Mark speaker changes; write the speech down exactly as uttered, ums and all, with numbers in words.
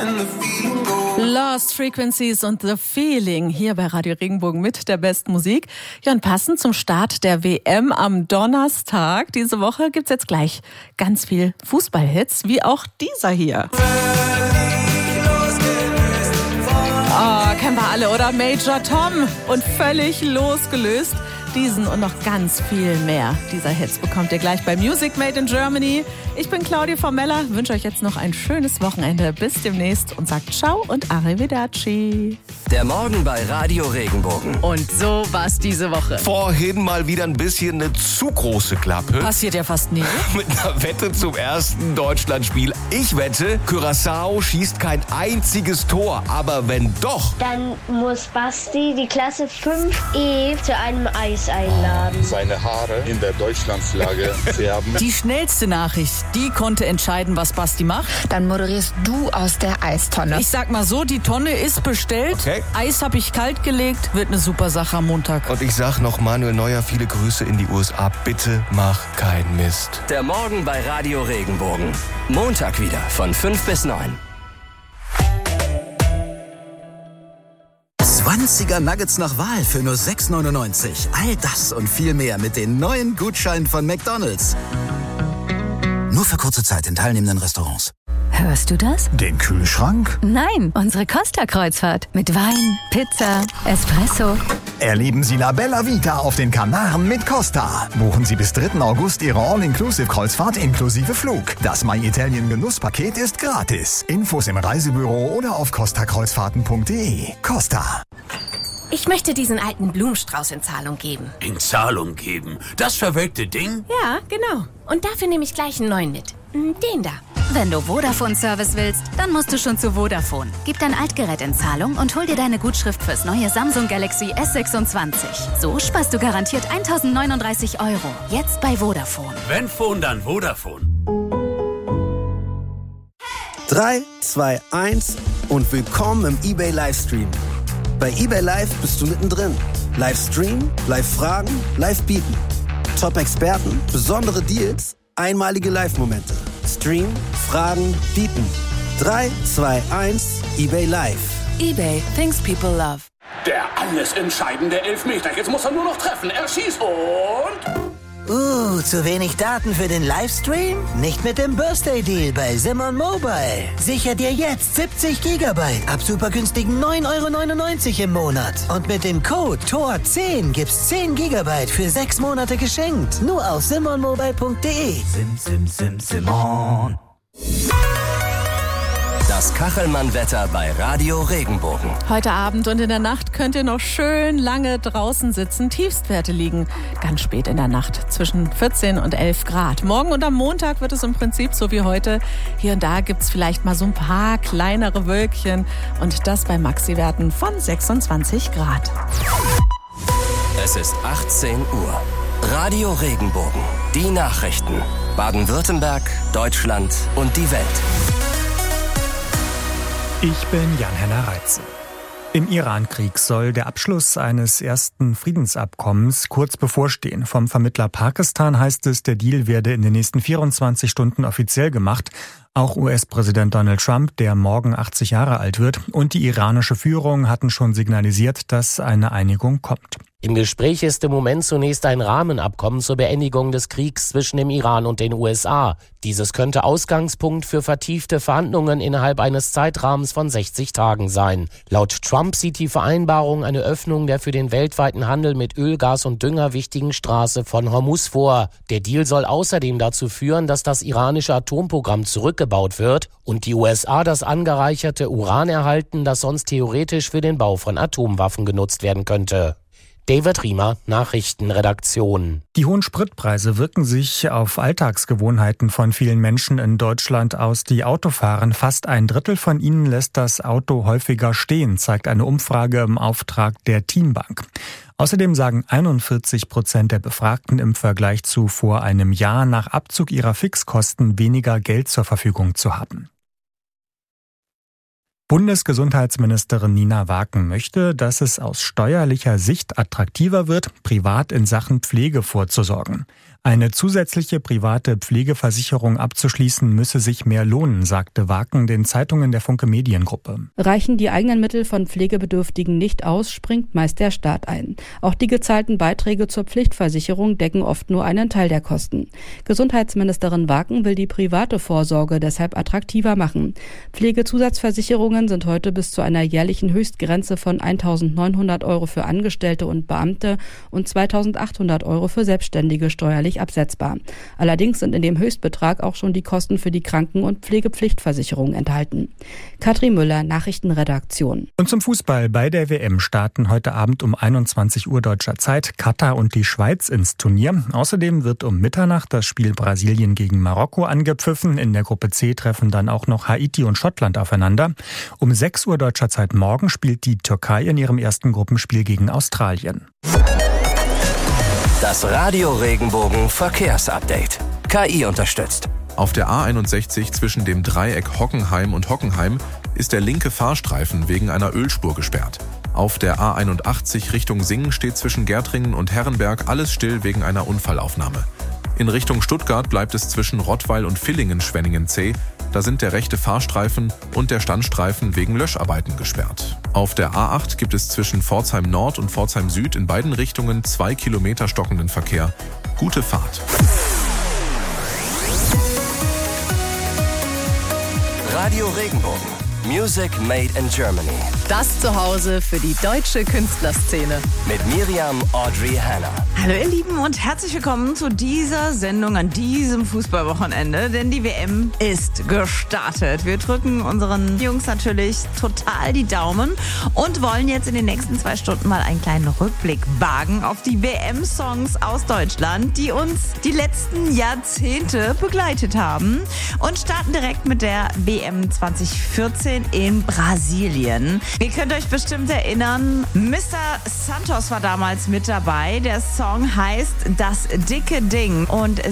Speaker 1: Lost Frequencies und The Feeling hier bei Radio Regenbogen mit der besten Musik. Ja, und passend zum Start der W M am Donnerstag diese Woche gibt's jetzt gleich ganz viel Fußballhits, wie auch dieser hier. Oh, kennen wir alle, oder? Major Tom und völlig losgelöst. Diesen und noch ganz viel mehr dieser Hits bekommt ihr gleich bei Music Made in Germany. Ich bin Claudia Formella, wünsche euch jetzt noch ein schönes Wochenende. Bis demnächst und sagt Ciao und Arrivederci.
Speaker 2: Der Morgen bei Radio Regenbogen.
Speaker 3: Und so war's diese Woche.
Speaker 4: Vorhin mal wieder ein bisschen eine zu große Klappe.
Speaker 3: Passiert ja fast nie.
Speaker 4: Mit einer Wette zum ersten Deutschlandspiel. Ich wette, Curaçao schießt kein einziges Tor. Aber wenn doch...
Speaker 5: Dann muss Basti die Klasse fünf E zu einem Eis einladen.
Speaker 6: Seine Haare in der Deutschlandflagge färben.
Speaker 3: Die schnellste Nachricht, die konnte entscheiden, was Basti macht.
Speaker 7: Dann moderierst du aus der Eistonne.
Speaker 3: Ich sag mal so, die Tonne ist bestellt.
Speaker 4: Okay.
Speaker 3: Eis habe ich kalt gelegt. Wird eine super Sache am Montag.
Speaker 4: Und ich sag noch Manuel Neuer, viele Grüße in die U S A. Bitte mach keinen Mist.
Speaker 2: Der Morgen bei Radio Regenbogen. Montag wieder von fünf bis neun.
Speaker 8: zwanziger Nuggets nach Wahl für nur sechs neunundneunzig. All das und viel mehr mit den neuen Gutscheinen von McDonald's. Nur für kurze Zeit in teilnehmenden Restaurants.
Speaker 9: Hörst du das?
Speaker 10: Den Kühlschrank?
Speaker 9: Nein, unsere Costa-Kreuzfahrt. Mit Wein, Pizza, Espresso.
Speaker 10: Erleben Sie La Bella Vita auf den Kanaren mit Costa. Buchen Sie bis dritten August Ihre All-Inclusive-Kreuzfahrt inklusive Flug. Das My Italien Genusspaket ist gratis. Infos im Reisebüro oder auf costa kreuzfahrten punkt de. Costa.
Speaker 11: Ich möchte diesen alten Blumenstrauß in Zahlung geben.
Speaker 12: In Zahlung geben? Das verwelkte Ding?
Speaker 11: Ja, genau. Und dafür nehme ich gleich einen neuen mit. Den da.
Speaker 9: Wenn du Vodafone-Service willst, dann musst du schon zu Vodafone. Gib dein Altgerät in Zahlung und hol dir deine Gutschrift fürs neue Samsung Galaxy S sechsundzwanzig. So sparst du garantiert eintausendneununddreißig Euro. Jetzt bei Vodafone.
Speaker 12: Wenn Phone, dann Vodafone.
Speaker 13: drei, zwei, eins und willkommen im eBay Livestream. Bei eBay Live bist du mittendrin. Livestream, Live-Fragen, Live-Bieten. Top-Experten, besondere Deals, einmalige Live-Momente. Stream, Fragen, Bieten. drei, zwei, eins, eBay Live.
Speaker 3: eBay, things people love.
Speaker 12: Der alles entscheidende Elfmeter. Jetzt muss er nur noch treffen. Er schießt und...
Speaker 14: Uh, zu wenig Daten für den Livestream? Nicht mit dem Birthday Deal bei Simon Mobile. Sicher dir jetzt siebzig Gigabyte ab super günstigen neun Euro neunundneunzig im Monat. Und mit dem Code T O R zehn gibt's zehn Gigabyte für sechs Monate geschenkt. Nur auf simon mobile punkt de. Sim, sim, sim, Simon.
Speaker 2: Das Kachelmann-Wetter bei Radio Regenbogen.
Speaker 1: Heute Abend und in der Nacht könnt ihr noch schön lange draußen sitzen. Tiefstwerte liegen ganz spät in der Nacht zwischen vierzehn und elf Grad. Morgen und am Montag wird es im Prinzip so wie heute. Hier und da gibt's vielleicht mal so ein paar kleinere Wölkchen und das bei Maxi-Werten von sechsundzwanzig Grad.
Speaker 2: Es ist achtzehn Uhr. Radio Regenbogen. Die Nachrichten. Baden-Württemberg, Deutschland und die Welt.
Speaker 15: Ich bin Jan-Henner Reitze. Im Iran-Krieg soll der Abschluss eines ersten Friedensabkommens kurz bevorstehen. Vom Vermittler Pakistan heißt es, der Deal werde in den nächsten vierundzwanzig Stunden offiziell gemacht. Auch U S-Präsident Donald Trump, der morgen achtzig Jahre alt wird, und die iranische Führung hatten schon signalisiert, dass eine Einigung kommt.
Speaker 16: Im Gespräch ist im Moment zunächst ein Rahmenabkommen zur Beendigung des Kriegs zwischen dem Iran und den U S A. Dieses könnte Ausgangspunkt für vertiefte Verhandlungen innerhalb eines Zeitrahmens von sechzig Tagen sein. Laut Trump sieht die Vereinbarung eine Öffnung der für den weltweiten Handel mit Öl, Gas und Dünger wichtigen Straße von Hormuz vor. Der Deal soll außerdem dazu führen, dass das iranische Atomprogramm zurückgebaut wird und die U S A das angereicherte Uran erhalten, das sonst theoretisch für den Bau von Atomwaffen genutzt werden könnte. David Riemer, Nachrichtenredaktion.
Speaker 15: Die hohen Spritpreise wirken sich auf Alltagsgewohnheiten von vielen Menschen in Deutschland aus, die Auto fahren. Fast ein Drittel von ihnen lässt das Auto häufiger stehen, zeigt eine Umfrage im Auftrag der Teambank. Außerdem sagen einundvierzig Prozent der Befragten im Vergleich zu vor einem Jahr nach Abzug ihrer Fixkosten weniger Geld zur Verfügung zu haben. Bundesgesundheitsministerin Nina Waken möchte, dass es aus steuerlicher Sicht attraktiver wird, privat in Sachen Pflege vorzusorgen. Eine zusätzliche private Pflegeversicherung abzuschließen, müsse sich mehr lohnen, sagte Waken den Zeitungen der Funke Mediengruppe.
Speaker 17: Reichen die eigenen Mittel von Pflegebedürftigen nicht aus, springt meist der Staat ein. Auch die gezahlten Beiträge zur Pflichtversicherung decken oft nur einen Teil der Kosten. Gesundheitsministerin Waken will die private Vorsorge deshalb attraktiver machen. Pflegezusatzversicherungen sind heute bis zu einer jährlichen Höchstgrenze von eintausendneunhundert Euro für Angestellte und Beamte und zweitausendachthundert Euro für Selbstständige steuerlich absetzbar. Allerdings sind in dem Höchstbetrag auch schon die Kosten für die Kranken- und Pflegepflichtversicherung enthalten. Katrin Müller, Nachrichtenredaktion.
Speaker 15: Und zum Fußball. Bei der W M starten heute Abend um einundzwanzig Uhr deutscher Zeit Katar und die Schweiz ins Turnier. Außerdem wird um Mitternacht das Spiel Brasilien gegen Marokko angepfiffen. In der Gruppe C treffen dann auch noch Haiti und Schottland aufeinander. Um sechs Uhr deutscher Zeit morgen spielt die Türkei in ihrem ersten Gruppenspiel gegen Australien.
Speaker 2: Das Radio Regenbogen Verkehrsupdate. K I unterstützt.
Speaker 18: Auf der A einundsechzig zwischen dem Dreieck Hockenheim und Hockenheim ist der linke Fahrstreifen wegen einer Ölspur gesperrt. Auf der A einundachtzig Richtung Singen steht zwischen Gärtringen und Herrenberg alles still wegen einer Unfallaufnahme. In Richtung Stuttgart bleibt es zwischen Rottweil und Villingen-Schwenningen zäh. Da sind der rechte Fahrstreifen und der Standstreifen wegen Löscharbeiten gesperrt. Auf der A acht gibt es zwischen Pforzheim Nord und Pforzheim Süd in beiden Richtungen zwei Kilometer stockenden Verkehr. Gute Fahrt.
Speaker 2: Radio Regenbogen. Music made in Germany.
Speaker 3: Das Zuhause für die deutsche Künstlerszene.
Speaker 2: Mit Miriam Audrey Hanna.
Speaker 19: Hallo ihr Lieben und herzlich willkommen zu dieser Sendung an diesem Fußballwochenende, denn die W M ist gestartet. Wir drücken unseren Jungs natürlich total die Daumen und wollen jetzt in den nächsten zwei Stunden mal einen kleinen Rückblick wagen auf die W M-Songs aus Deutschland, die uns die letzten Jahrzehnte begleitet haben, und starten direkt mit der W M zwanzig vierzehn in Brasilien. Ihr könnt euch bestimmt erinnern, Mister Santos war damals mit dabei. Der Song heißt Das dicke Ding und